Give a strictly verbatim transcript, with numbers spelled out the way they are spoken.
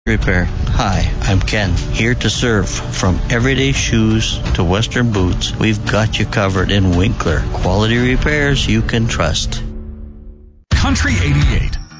Repair. Hi, I'm Ken, here to serve. From everyday shoes to Western boots, we've got you covered in Winkler. Quality repairs you can trust. Country eighty-eight,